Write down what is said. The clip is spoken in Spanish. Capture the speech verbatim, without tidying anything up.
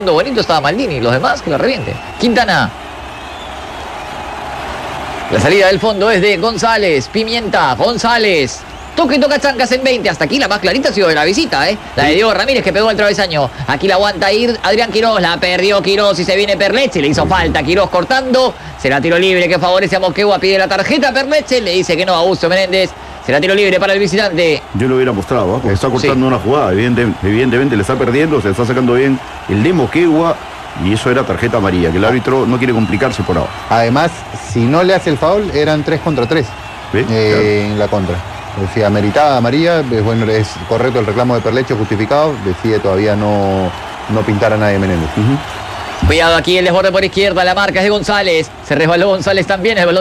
bonito estaba Maldini, los demás que lo revienten. Quintana. La salida del fondo es de González, Pimienta, González. Toque y toca Chancas en veinte. Hasta aquí la más clarita ha sido de la visita, ¿eh? La de Diego Ramírez que pegó el travesaño. Aquí la aguanta ir Adrián Quirós. La perdió Quirós y se viene Perleche. Le hizo falta Quirós cortando. Será tiro libre que favorece a Moquegua. Pide la tarjeta Perleche. Le dice que no a Augusto Menéndez. Será tiro libre para el visitante. Yo lo hubiera mostrado, ¿eh? Porque está cortando sí. una jugada. Evidentemente, evidentemente le está perdiendo. Se está sacando bien el de Moquegua. Y eso era tarjeta amarilla, que el árbitro no quiere complicarse por ahora. Además, si no le hace el foul, eran tres contra tres eh, claro. en la contra. Decía, ameritada amarilla, bueno, es correcto el reclamo de Perleche, justificado, decide todavía no, no pintar a nadie Menéndez. Uh-huh. Cuidado aquí el desborde por izquierda, la marca es de González. Se resbaló González también, el balón